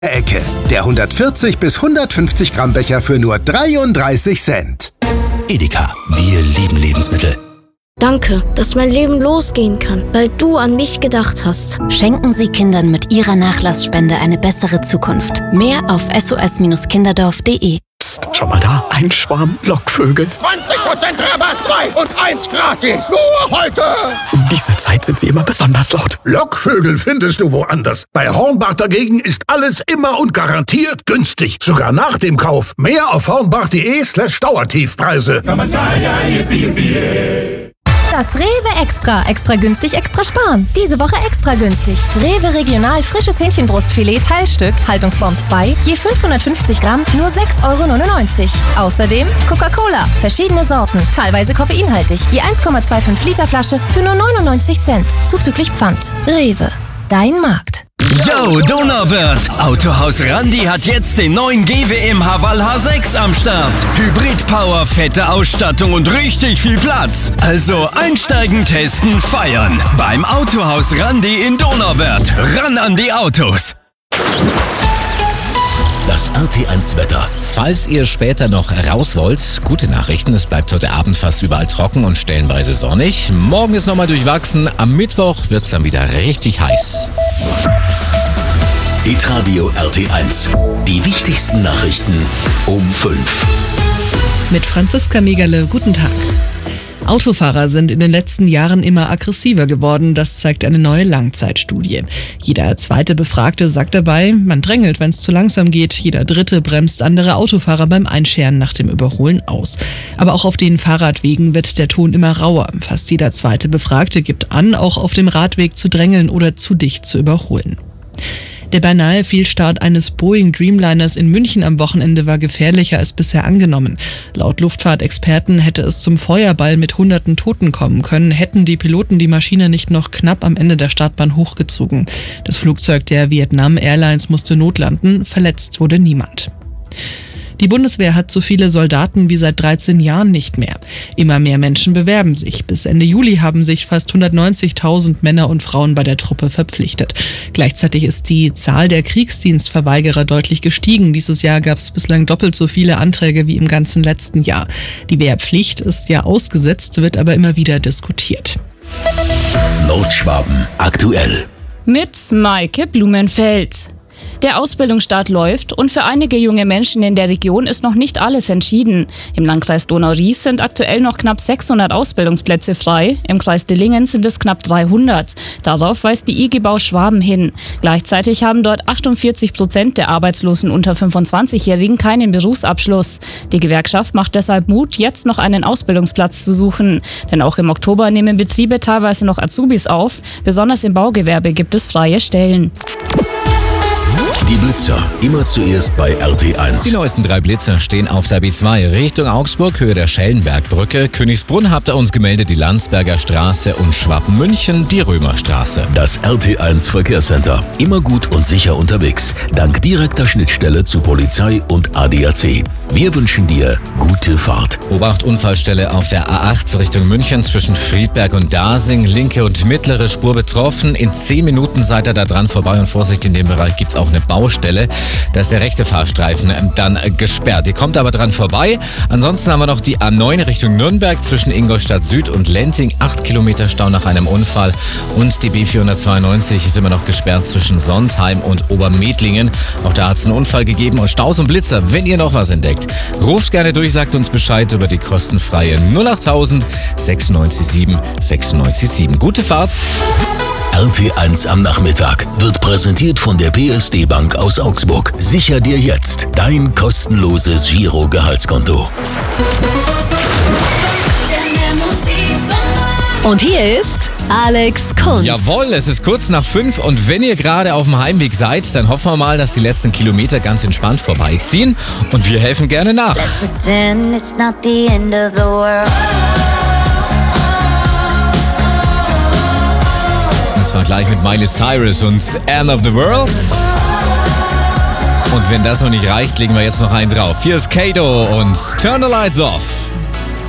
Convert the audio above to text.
Ecke. Der 140 bis 150 Gramm Becher für nur 33 Cent. Edeka, wir lieben Lebensmittel. Danke, dass mein Leben losgehen kann, weil du an mich gedacht hast. Schenken Sie Kindern mit Ihrer Nachlassspende eine bessere Zukunft. Mehr auf sos-kinderdorf.de. Psst, schau mal da, ein Schwarm Lockvögel. 20% Rabatt, 2 und 1 gratis. Nur heute. Um diese Zeit sind sie immer besonders laut. Lockvögel findest du woanders. Bei Hornbach dagegen ist alles immer und garantiert günstig. Sogar nach dem Kauf. Mehr auf hornbach.de/Dauertiefpreise. Das Rewe Extra. Extra günstig, extra sparen. Diese Woche extra günstig. Rewe Regional frisches Hähnchenbrustfilet Teilstück, Haltungsform 2, je 550 Gramm, nur 6,99 €. Außerdem Coca-Cola, verschiedene Sorten, teilweise koffeinhaltig, je 1,25 Liter Flasche für nur 99 Cent, zuzüglich Pfand. Rewe, dein Markt. Yo, Donauwörth! Autohaus Randi hat jetzt den neuen GWM Haval H6 am Start. Hybrid-Power, fette Ausstattung und richtig viel Platz. Also einsteigen, testen, feiern. Beim Autohaus Randi in Donauwörth. Ran an die Autos! Das RT1 Wetter. Falls ihr später noch raus wollt, gute Nachrichten. Es bleibt heute Abend fast überall trocken und stellenweise sonnig. Morgen ist nochmal durchwachsen. Am Mittwoch wird's dann wieder richtig heiß. Hitradio RT1. Die wichtigsten Nachrichten um 5. Mit Franziska Megerle, guten Tag. Autofahrer sind in den letzten Jahren immer aggressiver geworden, das zeigt eine neue Langzeitstudie. Jeder zweite Befragte sagt dabei, man drängelt, wenn es zu langsam geht. Jeder dritte bremst andere Autofahrer beim Einscheren nach dem Überholen aus. Aber auch auf den Fahrradwegen wird der Ton immer rauer. Fast jeder zweite Befragte gibt an, auch auf dem Radweg zu drängeln oder zu dicht zu überholen. Der beinahe Fehlstart eines Boeing Dreamliners in München am Wochenende war gefährlicher als bisher angenommen. Laut Luftfahrtexperten hätte es zum Feuerball mit hunderten Toten kommen können, hätten die Piloten die Maschine nicht noch knapp am Ende der Startbahn hochgezogen. Das Flugzeug der Vietnam Airlines musste notlanden, verletzt wurde niemand. Die Bundeswehr hat so viele Soldaten wie seit 13 Jahren nicht mehr. Immer mehr Menschen bewerben sich. Bis Ende Juli haben sich fast 190.000 Männer und Frauen bei der Truppe verpflichtet. Gleichzeitig ist die Zahl der Kriegsdienstverweigerer deutlich gestiegen. Dieses Jahr gab es bislang doppelt so viele Anträge wie im ganzen letzten Jahr. Die Wehrpflicht ist ja ausgesetzt, wird aber immer wieder diskutiert. Nordschwaben aktuell. Mit Maike Blumenfeld. Der Ausbildungsstart läuft und für einige junge Menschen in der Region ist noch nicht alles entschieden. Im Landkreis Donau-Ries sind aktuell noch knapp 600 Ausbildungsplätze frei. Im Kreis Dillingen sind es knapp 300. Darauf weist die IG Bau Schwaben hin. Gleichzeitig haben dort 48% der Arbeitslosen unter 25-Jährigen keinen Berufsabschluss. Die Gewerkschaft macht deshalb Mut, jetzt noch einen Ausbildungsplatz zu suchen. Denn auch im Oktober nehmen Betriebe teilweise noch Azubis auf. Besonders im Baugewerbe gibt es freie Stellen. Die Blitzer, immer zuerst bei RT1. Die neuesten 3 Blitzer stehen auf der B2 Richtung Augsburg, Höhe der Schellenbergbrücke. Königsbrunn habt ihr uns gemeldet, die Landsberger Straße und Schwaben-München, die Römerstraße. Das RT1 Verkehrscenter, immer gut und sicher unterwegs, dank direkter Schnittstelle zu Polizei und ADAC. Wir wünschen dir gute Fahrt. Obacht, Unfallstelle auf der A8 Richtung München zwischen Friedberg und Dasing. Linke und mittlere Spur betroffen. In 10 Minuten seid ihr da dran vorbei und Vorsicht, in dem Bereich gibt's auch eine Baustelle. Da ist der rechte Fahrstreifen dann gesperrt. Ihr kommt aber dran vorbei. Ansonsten haben wir noch die A9 Richtung Nürnberg zwischen Ingolstadt Süd und Lenting. 8 Kilometer Stau nach einem Unfall. Und die B492 ist immer noch gesperrt zwischen Sontheim und Obermedlingen. Auch da hat es einen Unfall gegeben. Und Staus und Blitzer, wenn ihr noch was entdeckt, ruft gerne durch, sagt uns Bescheid über die kostenfreie 08000 697 697. Gute Fahrt! RT1 am Nachmittag wird präsentiert von der PSD Bank aus Augsburg. Sicher dir jetzt dein kostenloses Giro-Gehaltskonto. Und hier ist Alex Kunz. Jawohl, es ist kurz nach 5 und wenn ihr gerade auf dem Heimweg seid, dann hoffen wir mal, dass die letzten Kilometer ganz entspannt vorbeiziehen und wir helfen gerne nach. Und zwar gleich mit Miley Cyrus und End of the World. Und wenn das noch nicht reicht, legen wir jetzt noch einen drauf. Hier ist Kato und Turn the Lights Off.